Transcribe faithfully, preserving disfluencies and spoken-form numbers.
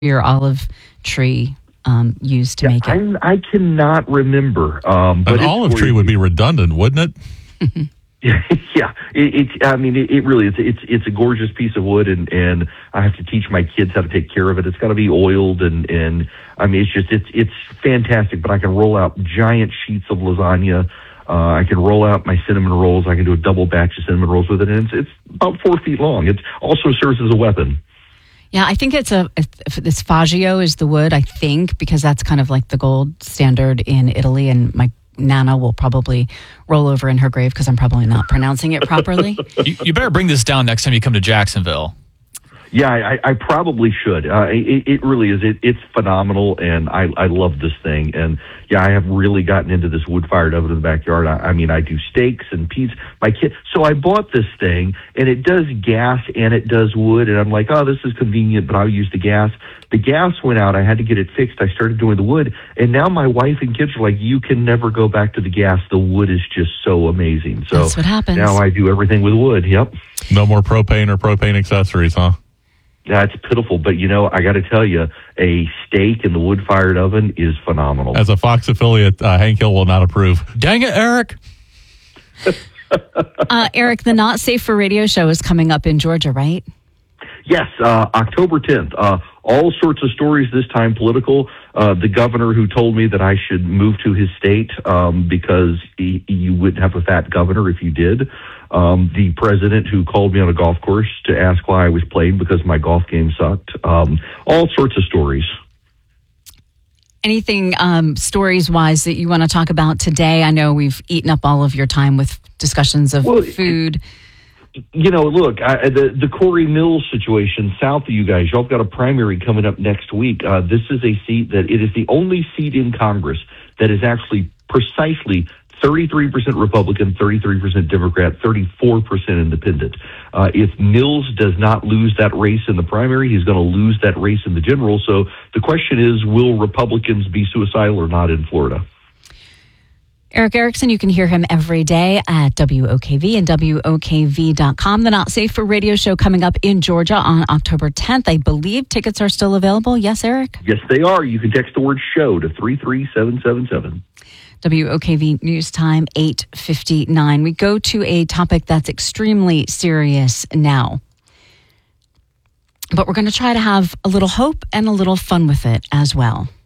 your olive tree um, used to yeah, make it? I, I cannot remember. Um, but An olive tree would be redundant, wouldn't it? yeah, it, it. I mean, it, it really is. It's it's a gorgeous piece of wood, and, and I have to teach my kids how to take care of it. It's got to be oiled, and, and I mean, it's just it's it's fantastic. But I can roll out giant sheets of lasagna. Uh, I can roll out my cinnamon rolls. I can do a double batch of cinnamon rolls with it, and it's, it's about four feet long. It also serves as a weapon. Yeah, I think it's a, this Faggio is the wood, I think, because that's kind of like the gold standard in Italy, and my Nana will probably roll over in her grave because I'm probably not pronouncing it properly. you, you better bring this down next time you come to Jacksonville. Yeah, I, I probably should. Uh, it, it really is. It, it's phenomenal, and I, I love this thing. And yeah, I have really gotten into this wood-fired oven in the backyard. I, I mean, I do steaks and pizza. My kid. So I bought this thing, and it does gas and it does wood. And I'm like, oh, this is convenient, but I'll use the gas. The gas went out. I had to get it fixed. I started doing the wood, and now my wife and kids are like, you can never go back to the gas. The wood is just so amazing. So that's what happens. Now I do everything with wood. Yep. No more propane or propane accessories, huh? That's pitiful, but you know, I got to tell you, a steak in the wood-fired oven is phenomenal. As a Fox affiliate, uh, Hank Hill will not approve. Dang it, Eric! uh, Eric, the Not Safe for Radio show is coming up in Georgia, right? Yes, uh, October tenth. Uh, all sorts of stories, this time political. Uh, the governor who told me that I should move to his state um, because he, you wouldn't have a fat governor if you did. Um, the president who called me on a golf course to ask why I was playing because my golf game sucked. Um, all sorts of stories. Anything um, stories-wise that you want to talk about today? I know we've eaten up all of your time with discussions of well, food. You know, look, I, the the Corey Mills situation south of you guys, y'all got a primary coming up next week. Uh, this is a seat that it is the only seat in Congress that is actually precisely thirty-three percent Republican, thirty-three percent Democrat, thirty-four percent Independent. Uh, if Mills does not lose that race in the primary, he's going to lose that race in the general. So the question is, will Republicans be suicidal or not in Florida? Eric Erickson, you can hear him every day at W O K V and W O K V dot com. The Not Safe for Radio show coming up in Georgia on October tenth. I believe tickets are still available. Yes, Eric? Yes, they are. You can text the word show to three three seven seven seven. W O K V News Time, eight fifty-nine. We go to a topic that's extremely serious now. But we're going to try to have a little hope and a little fun with it as well.